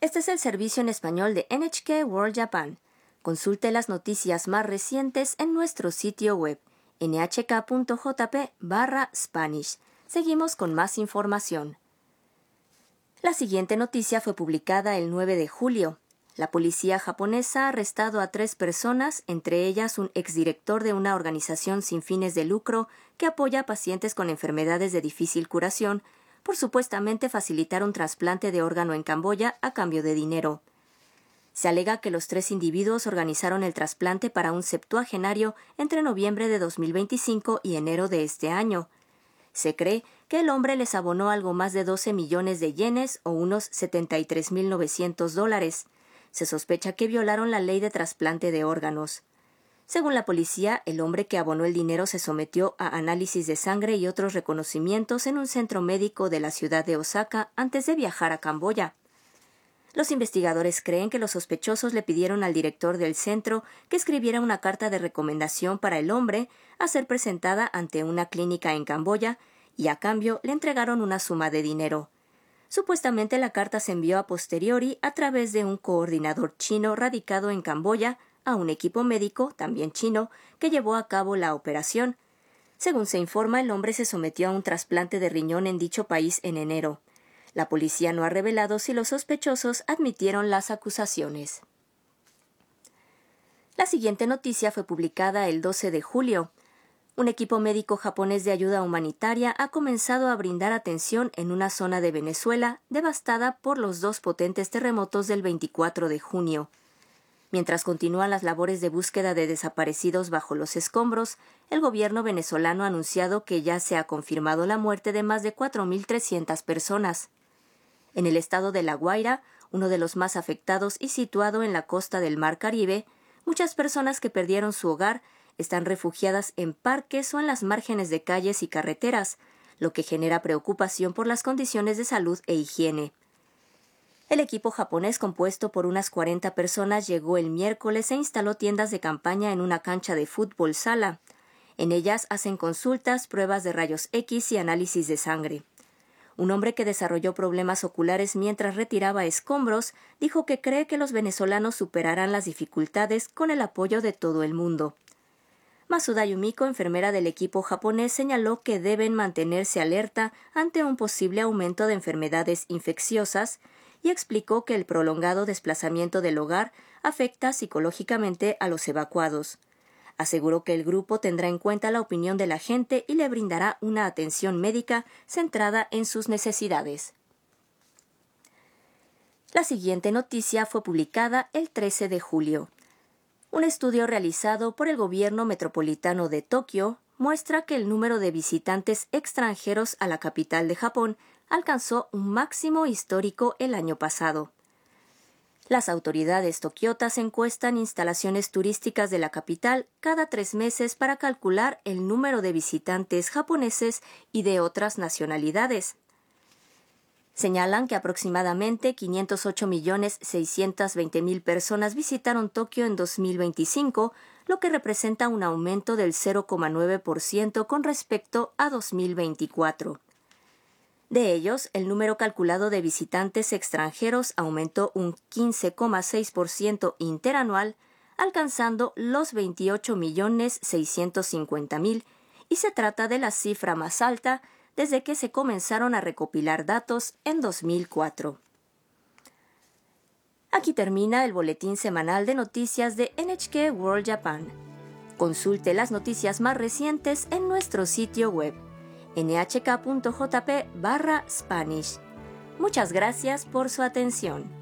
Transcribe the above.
Este es el servicio en español de NHK World Japan. Consulte las noticias más recientes en nuestro sitio web nhk.jp/Spanish. Seguimos con más información. La siguiente noticia fue publicada el 9 de julio. La policía japonesa ha arrestado a 3 personas, entre ellas un exdirector de una organización sin fines de lucro que apoya a pacientes con enfermedades de difícil curación, por supuestamente facilitar un trasplante de órgano en Camboya a cambio de dinero. Se alega que los 3 individuos organizaron el trasplante para un septuagenario entre noviembre de 2025 y enero de este año. Se cree que el hombre les abonó algo más de 12 millones de yenes o unos $73,900. Se sospecha que violaron la ley de trasplante de órganos. Según la policía, el hombre que abonó el dinero se sometió a análisis de sangre y otros reconocimientos en un centro médico de la ciudad de Osaka antes de viajar a Camboya. Los investigadores creen que los sospechosos le pidieron al director del centro que escribiera una carta de recomendación para el hombre a ser presentada ante una clínica en Camboya y a cambio le entregaron una suma de dinero. Supuestamente la carta se envió a posteriori a través de un coordinador chino radicado en Camboya a un equipo médico, también chino, que llevó a cabo la operación. Según se informa, el hombre se sometió a un trasplante de riñón en dicho país en enero. La policía no ha revelado si los sospechosos admitieron las acusaciones. La siguiente noticia fue publicada el 12 de julio. Un equipo médico japonés de ayuda humanitaria ha comenzado a brindar atención en una zona de Venezuela devastada por los 2 potentes terremotos del 24 de junio. Mientras continúan las labores de búsqueda de desaparecidos bajo los escombros, el gobierno venezolano ha anunciado que ya se ha confirmado la muerte de más de 4.300 personas. En el estado de La Guaira, uno de los más afectados y situado en la costa del Mar Caribe, muchas personas que perdieron su hogar están refugiadas en parques o en las márgenes de calles y carreteras, lo que genera preocupación por las condiciones de salud e higiene. El equipo japonés, compuesto por unas 40 personas, llegó el miércoles e instaló tiendas de campaña en una cancha de fútbol sala. En ellas hacen consultas, pruebas de rayos X y análisis de sangre. Un hombre que desarrolló problemas oculares mientras retiraba escombros dijo que cree que los venezolanos superarán las dificultades con el apoyo de todo el mundo. Masuda Yumiko, enfermera del equipo japonés, señaló que deben mantenerse alerta ante un posible aumento de enfermedades infecciosas y explicó que el prolongado desplazamiento del hogar afecta psicológicamente a los evacuados. Aseguró que el grupo tendrá en cuenta la opinión de la gente y le brindará una atención médica centrada en sus necesidades. La siguiente noticia fue publicada el 13 de julio. Un estudio realizado por el gobierno metropolitano de Tokio muestra que el número de visitantes extranjeros a la capital de Japón alcanzó un máximo histórico el año pasado. Las autoridades tokiotas encuestan instalaciones turísticas de la capital cada 3 meses para calcular el número de visitantes japoneses y de otras nacionalidades. Señalan que aproximadamente 508.620.000 personas visitaron Tokio en 2025, lo que representa un aumento del 0,9% con respecto a 2024. De ellos, el número calculado de visitantes extranjeros aumentó un 15,6% interanual, alcanzando los 28.650.000, y se trata de la cifra más alta desde que se comenzaron a recopilar datos en 2004. Aquí termina el boletín semanal de noticias de NHK World Japan. Consulte las noticias más recientes en nuestro sitio web nhk.jp/Spanish. Muchas gracias por su atención.